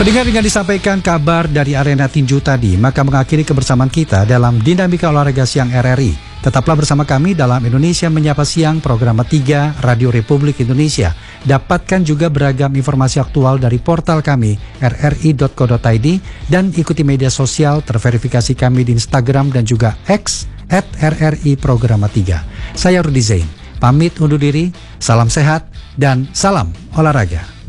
Pendengar, dengan disampaikan kabar dari arena tinju tadi, maka mengakhiri kebersamaan kita dalam Dinamika Olahraga Siang RRI. Tetaplah bersama kami dalam Indonesia Menyapa Siang, program 3 Radio Republik Indonesia. Dapatkan juga beragam informasi aktual dari portal kami rri.co.id dan ikuti media sosial terverifikasi kami di Instagram dan juga X @RRI Program 3. Saya Rudi Zain, pamit undur diri, salam sehat dan salam olahraga.